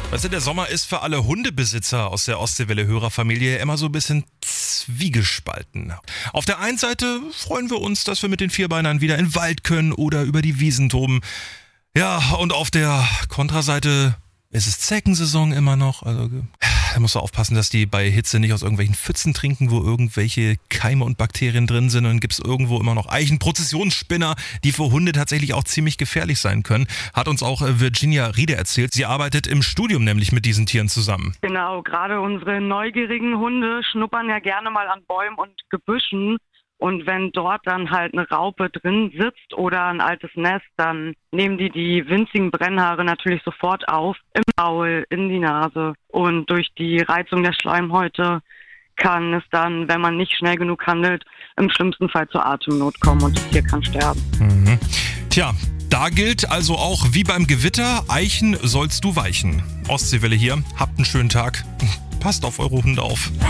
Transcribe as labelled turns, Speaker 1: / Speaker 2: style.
Speaker 1: Weißt du, der Sommer ist für alle Hundebesitzer aus der Ostseewelle-Hörerfamilie immer so ein bisschen zwiegespalten. Auf der einen Seite freuen wir uns, dass wir mit den Vierbeinern wieder in den Wald können oder über die Wiesen toben. Ja, und auf der Kontraseite ist es Zeckensaison immer noch. Also da musst du aufpassen, dass die bei Hitze nicht aus irgendwelchen Pfützen trinken, wo irgendwelche Keime und Bakterien drin sind. Und dann gibt es irgendwo immer noch Eichenprozessionsspinner, die für Hunde tatsächlich auch ziemlich gefährlich sein können. Hat uns auch Virginia Riede erzählt. Sie arbeitet im Studium nämlich mit diesen Tieren zusammen.
Speaker 2: Genau, gerade unsere neugierigen Hunde schnuppern ja gerne mal an Bäumen und Gebüschen. Und wenn dort dann halt eine Raupe drin sitzt oder ein altes Nest, dann nehmen die winzigen Brennhaare natürlich sofort auf, im Maul, in die Nase. Und durch die Reizung der Schleimhäute kann es dann, wenn man nicht schnell genug handelt, im schlimmsten Fall zur Atemnot kommen und das Tier kann sterben.
Speaker 1: Mhm. Tja, da gilt also auch wie beim Gewitter, Eichen sollst du weichen. Ostseewelle hier, habt einen schönen Tag. Passt auf eure Hunde auf.